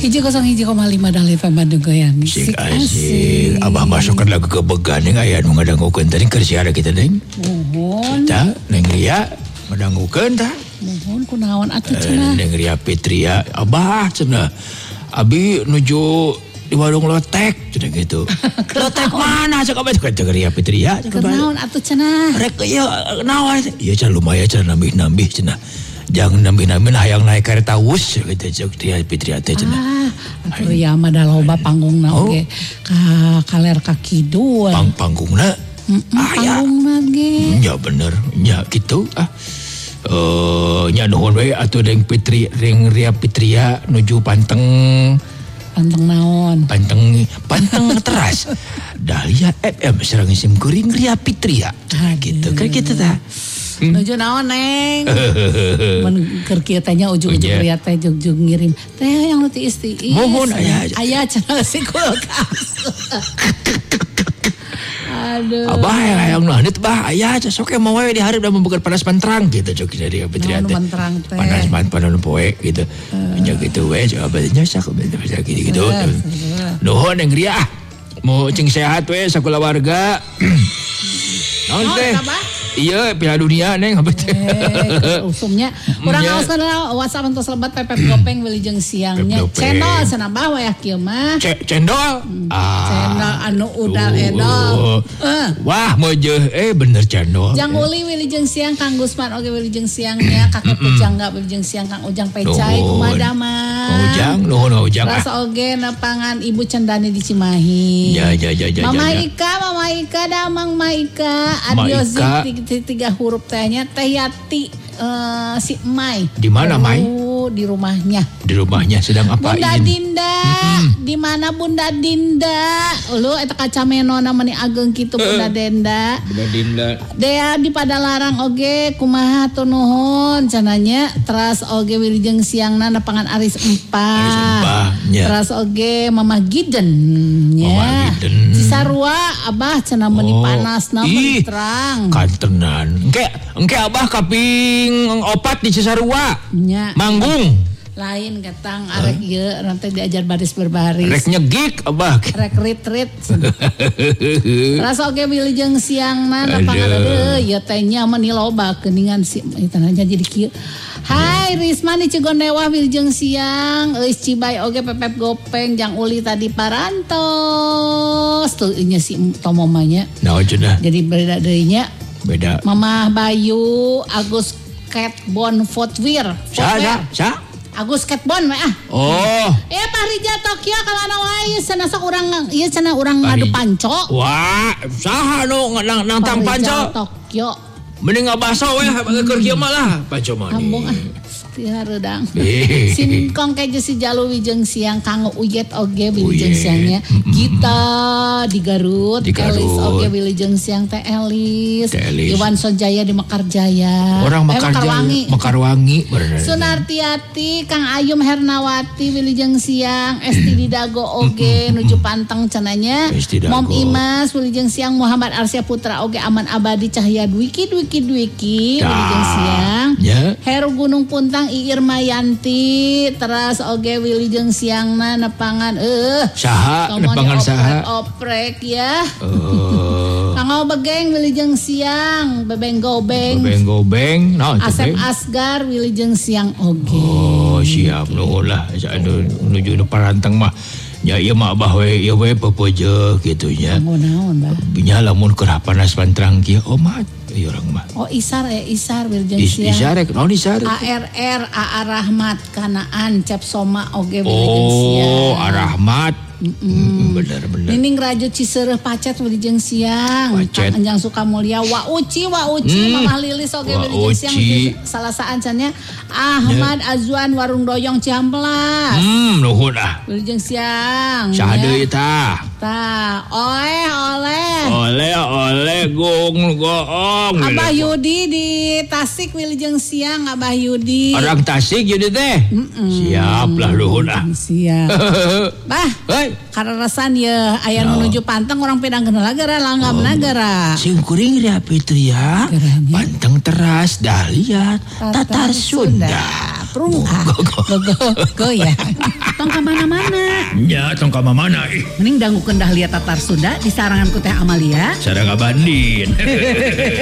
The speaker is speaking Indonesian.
101,5 Dahlia FM Bandung goyang. Asik. Abah masukkan lagu ke began yang aya nu ngadangukeun tadi keur siara kita Neng. Mohon. Kita Neng Ria ngadangukeun tah. Mohon kunaon atuh cenah. Neng Ria Fitria Abah cenah. Abi nuju di warung lotek cenah gitu. Lotek mana cek abah cek Ria Fitria. Kunaon atuh cenah. Rek ieu naon? Ieu cenah lumayan cenah nambih-nambih cenah. Jangan nambih-nambih hayang naik kereta wus gitu cek Ria Fitria teh cenah. Atuh ya mah da loba panggungna oge kaler ka kidul. Panggungna? Panggungna ge. Ya bener, ya gitu nya nuhun we atuh Deng Ria Fitria nuju Panteng naon? Panteng teras. Dahlia FM serang sim kuring Ria Fitria. Gitu kan kita tah. Nuju naon Neng? Mun keur kieu teh nya ujug-ujug Ria teh jug ngirim. Teh yang nu tiis-tiis. Mohon aya cenah si kulkas. Aduh. Abah hayang nu hanit bah aya sok mah we di hareup da membuka panas pantrang gitu cok Ria Fitria teh. Panas poe gitu. Nya gitu we coba nya sak gitu. Nuhun Neng Ria. Mau cing sehat we sakulah warga. Naon teh? Iya, Piala Dunia Neng apa teh? Usumnya. Urang ngaoskeun WhatsApp entos lebat pepep gopeng wilujeng siangnya. Cendol cenah bah wayah kieu mah. Cendol? Cendol anu udal edol. Wah, meujeul bener cendol. Jang uli wilujeng siang Kang Gusman oge wilujeng siangnya Kakek Pujangga wilujeng siang Kang Ujang Pecai kumaha mah. Ujang, nuhun Ujang. Rasa oge nepangan Ibu Cendani di Cimahi. Ya. Mama Ika damang Maika. Adios 3 huruf tehnya Teh Yati si Mai. Di mana Mai? Di rumahnya. Di rumahnya sedang apa? Bunda Dinda. Di mana Bunda Dinda? Lu eta kaca meno namanya Ageng kitu Bunda Dinda. Bunda Dinda. Dea di Padalarang oge kumaha atuh nuhun cenanya. Teras oge wilujeng siangna nepangan Aris Empah. Teras oge Mama Giden nya. Cisarua Abah cenah meuni panasna meuni terang. Kantenan. Engke Abah kaping 4 di Cisarua. Nya. Manggung. Lain ketang arek ieu nanti diajar baris berbaris. Rek nyegik Abah. Rek rit. Rasa oge wilujeng siangna nepangan ieu teh nya meuni loba geuningan si tanahnya jadi kieu. Hai Risma di Cigondewa wilujeng siang. Eus Cibai oge pepep gopeng jang uli tadi parantos. Tuh nya si Tomo nya. Naon cenah? Jadi beda deui nya. Beda. Mama Bayu Agus Catbon Footwear. Sa? Agus Catbon we Oh. Pak Rija Tokyo kamana wae cenah sok urang ieu cenah urang ngadu panco. Wah, saha nu nang tang panco? Tokyo. Mending ngabaso we keur kieu mah lah panco mah. Ambung hareudang. Singkong keju si Jalu wijeng siang Kang Uyet oge wilujeng siangnya. Gita di Garut. Elis oge wilujeng siang Teh Elis. Iwan Sonjaya di Mekarjaya. Orang Mekarwangi. Sunartiati Kang Ayum Hernawati wilujeng siang. Esti di Dago oge nuju Panteng cenanya. Mom Imas wilujeng siang. Muhammad Arsya Putra oge Aman Abadi Cahya Dwiki wilujeng siang. Heru Gunung Puntang Iir Mayanti teras oge wilujeng siangna nepangan saha nepangan saha oprek ya. Kangau Begeng wilujeng siang Bebeng Gobeng naon Asep Asgar wilujeng siang oge. Oh siap nuhun lah nuju nu paranteng mah nya ieu mah Abah we ieu we pepoje kitu nya. Naon bah? Nya lamun keur panas pantrang kieu mah ieu urang mah. Oh Isar wilujeng siang. Isar naon Isar? ARR AA Rahmat Kanaan Cap Soma oge wilujeng siang. Oh Rahmat. Bener. Nining Raju Ciseureuh Pacet wilujeng siang. Kang Anjang Sukamulya Wa Uci Mamah Lilis oge wilujeng siang. Salah saancannya Ahmad Azwan Warung Doyong Ciamplas. Nuhun wilujeng siang. Saha deui tah? Oleh goong. Abah Yudi di Tasik wilujeng siang Abah Yudi. Orang Tasik Yudi teh. Siap lah luhun Siap. Bah. Kararasan ya aya menuju Panteng orang pedang kenal gara langgam nagara. Sing kuring Ria Fitria. Panteng teras Dahlia Tatar Sunda. Prung goyang. Tong ka mana-mana nya tong ka mana mending dangukeun dahlia tatar Sunda di sarangan ku Teh Amalia sareng Abandin